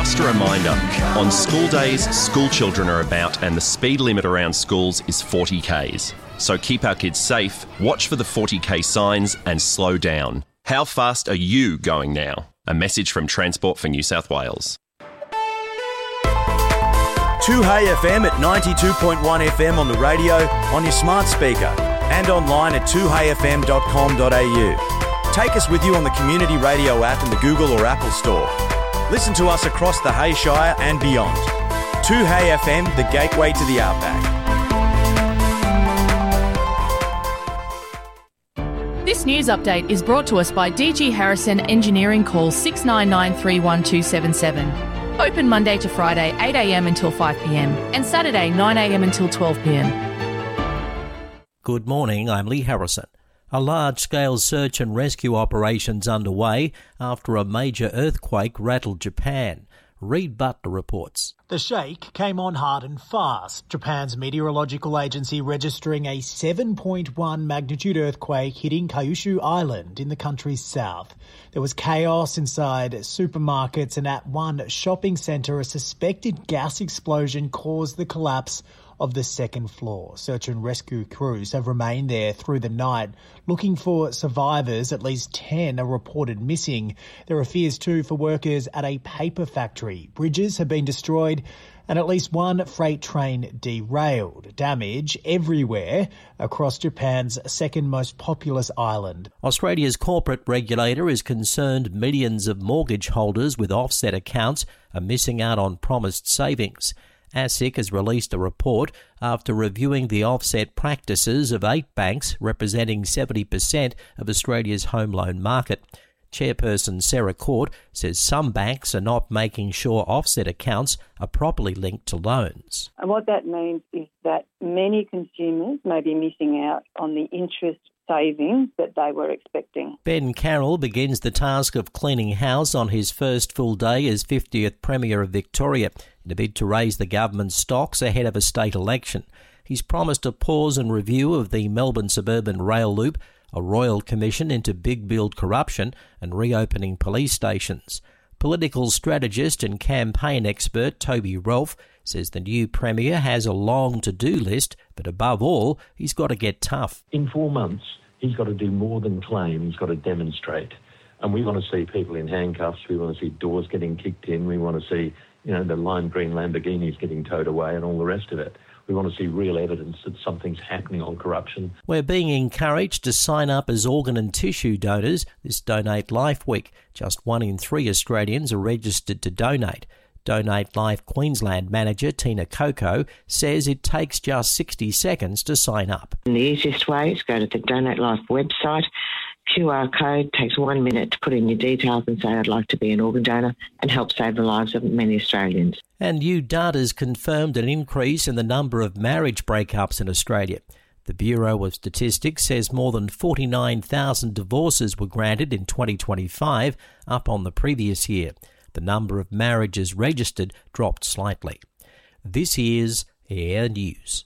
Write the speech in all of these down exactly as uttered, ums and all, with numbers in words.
Just a reminder, on school days, school children are about and the speed limit around schools is forty kays. So keep our kids safe, watch for the forty k signs and slow down. How fast are you going now? A message from Transport for New South Wales. two Hey F M at ninety-two point one F M on the radio, on your smart speaker and online at two hey f m dot com dot a u. Take us with you on the Community Radio app in the Google or Apple Store. Listen to us across the Hay Shire and beyond. two Hey F M, the gateway to the outback. This news update is brought to us by D G Harrison Engineering. Call six nine nine three one two seven seven. Open Monday to Friday, eight a m until five p m and Saturday, nine a m until twelve p m. Good morning, I'm Lee Harrison. A large-scale search and rescue operation's underway after a major earthquake rattled Japan. Reid Butler reports. The shake came on hard and fast, Japan's meteorological agency registering a seven point one magnitude earthquake hitting Kyushu Island in the country's south. There was chaos inside supermarkets, and at one shopping centre a suspected gas explosion caused the collapse of the second floor. Search and rescue crews have remained there through the night looking for survivors. At least ten are reported missing. There are fears too for workers at a paper factory. Bridges have been destroyed and at least one freight train derailed. Damage everywhere across Japan's second most populous island. Australia's corporate regulator is concerned millions of mortgage holders with offset accounts are missing out on promised savings. ASIC has released a report after reviewing the offset practices of eight banks representing seventy percent of Australia's home loan market. Chairperson Sarah Court says some banks are not making sure offset accounts are properly linked to loans. And what that means is that many consumers may be missing out on the interest savings that they were expecting. Ben Carroll begins the task of cleaning house on his first full day as fiftieth Premier of Victoria in a bid to raise the government's stocks ahead of a state election. He's promised a pause and review of the Melbourne suburban rail loop, a royal commission into big build corruption and reopening police stations. Political strategist and campaign expert Toby Rolfe says the new Premier has a long to-do list, but above all, he's got to get tough. In four months, he's got to do more than claim, he's got to demonstrate. And we want to see people in handcuffs, we want to see doors getting kicked in, we want to see, you know, the lime green Lamborghinis getting towed away and all the rest of it. We want to see real evidence that something's happening on corruption. We're being encouraged to sign up as organ and tissue donors this Donate Life Week. Just one in three Australians are registered to donate. Donate Life Queensland manager Tina Coco says it takes just sixty seconds to sign up. And the easiest way is go to the Donate Life website. Q R code takes one minute to put in your details and say I'd like to be an organ donor and help save the lives of many Australians. And new data's confirmed an increase in the number of marriage breakups in Australia. The Bureau of Statistics says more than forty-nine thousand divorces were granted in twenty twenty-five, up on the previous year. The number of marriages registered dropped slightly. This is Air News.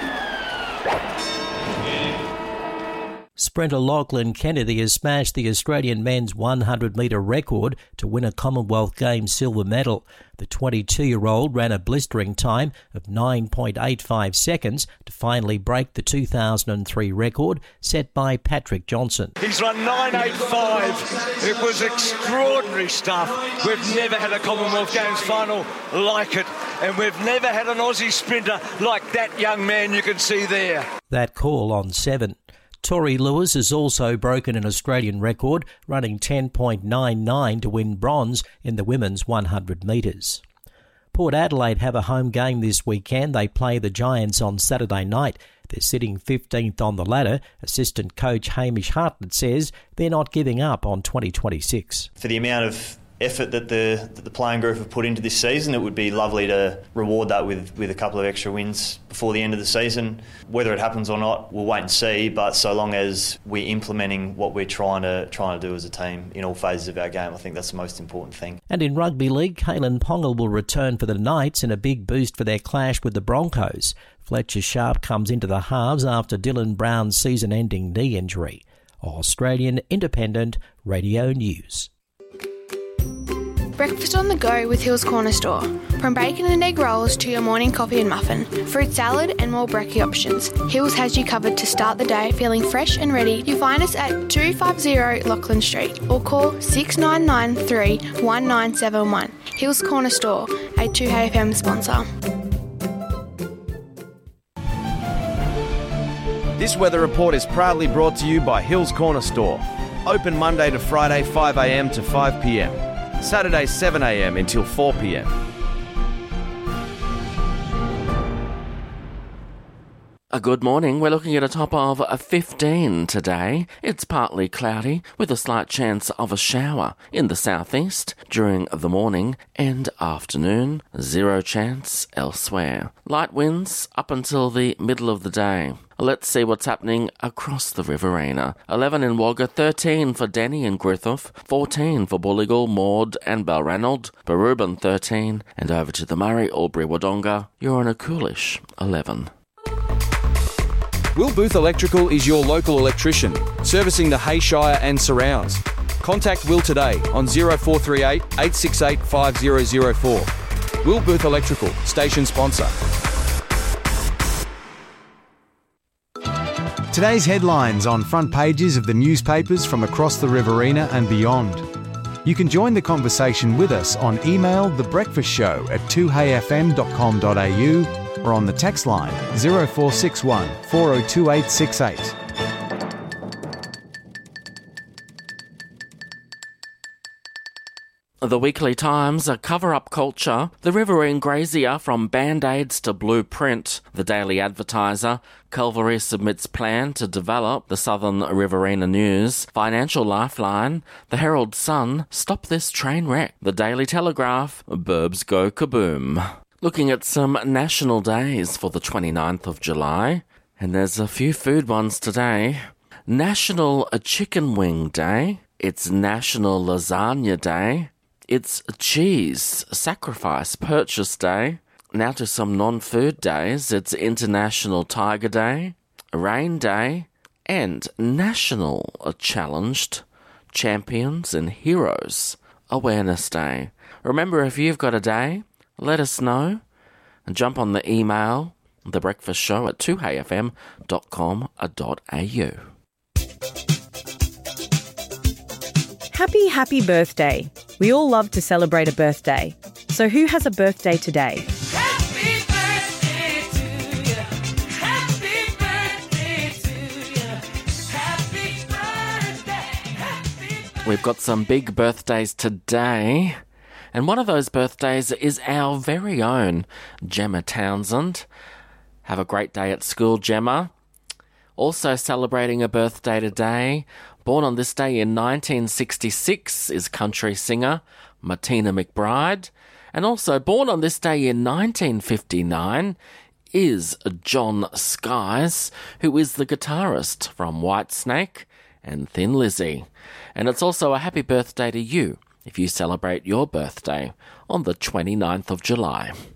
Sprinter Lachlan Kennedy has smashed the Australian men's one hundred metre record to win a Commonwealth Games silver medal. The twenty-two-year-old ran a blistering time of nine point eight five seconds to finally break the two thousand three record set by Patrick Johnson. He's run nine eighty-five. It was extraordinary stuff. We've never had a Commonwealth Games final like it, and we've never had an Aussie sprinter like that young man you can see there. That call on seven. Tori Lewis has also broken an Australian record, running ten point nine nine to win bronze in the women's one hundred metres. Port Adelaide have a home game this weekend. They play the Giants on Saturday night. They're sitting fifteenth on the ladder. Assistant coach Hamish Hartlett says they're not giving up on twenty twenty-six. For the amount of effort that the that the playing group have put into this season, it would be lovely to reward that with, with a couple of extra wins before the end of the season. Whether it happens or not, we'll wait and see, but so long as we're implementing what we're trying to trying to do as a team in all phases of our game, I think that's the most important thing. And in rugby league, Kalen Ponga will return for the Knights in a big boost for their clash with the Broncos. Fletcher Sharp comes into the halves after Dylan Brown's season-ending knee injury. Australian Independent Radio News. Breakfast on the go with Hills Corner Store. From bacon and egg rolls to your morning coffee and muffin, fruit salad and more brekkie options, Hills has you covered to start the day feeling fresh and ready. You find us at two fifty Lachlan Street or call six nine nine three one nine seven one. Hills Corner Store, a two H F M sponsor. This weather report is proudly brought to you by Hills Corner Store. Open Monday to Friday five a m to five p m. Saturday seven a m until four p m. A good morning. We're looking at a top of fifteen today. It's partly cloudy with a slight chance of a shower in the southeast during the morning and afternoon. Zero chance elsewhere. Light winds up until the middle of the day. Let's see what's happening across the Riverina. eleven in Wagga, thirteen for Denny and Griffith, fourteen for Bulligal, Maud and Balranald, Barubin thirteen, and over to the Murray, Albury, Wodonga, you're on a coolish eleven. Will Booth Electrical is your local electrician, servicing the Hayshire and surrounds. Contact Will today on zero four three eight, eight six eight, five zero zero four. Will Booth Electrical, station sponsor. Today's headlines on front pages of the newspapers from across the Riverina and beyond. You can join the conversation with us on email the breakfast show at two h f m dot com dot a u or on the text line zero four six one, four zero two eight six eight. The Weekly Times, a cover-up culture, the Riverine Grazier from Band-Aids to Blueprint, the Daily Advertiser, Calvary submits plan to develop the Southern Riverina News, Financial Lifeline, the Herald Sun, stop this train wreck, the Daily Telegraph, Burbs go kaboom. Looking at some national days for the twenty-ninth of July, and there's a few food ones today. National Chicken Wing Day, it's National Lasagna Day, it's Cheese Sacrifice Purchase Day. Now to some non-food days. It's International Tiger Day, Rain Day, and National Challenged Champions and Heroes Awareness Day. Remember, if you've got a day, let us know and jump on the email, the breakfast show at two h f m dot com dot a u. Happy, happy birthday. We all love to celebrate a birthday. So who has a birthday today? Happy birthday to you. Happy birthday to you. Happy birthday. Happy birthday. We've got some big birthdays today. And one of those birthdays is our very own Gemma Townsend. Have a great day at school, Gemma. Also celebrating a birthday today, born on this day in nineteen sixty-six, is country singer Martina McBride. And also born on this day in nineteen fifty-nine is John Skies, who is the guitarist from Whitesnake and Thin Lizzy. And it's also a happy birthday to you if you celebrate your birthday on the twenty-ninth of July.